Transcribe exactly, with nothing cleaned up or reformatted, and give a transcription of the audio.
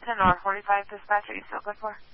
ten North forty-five dispatch, are you still good for?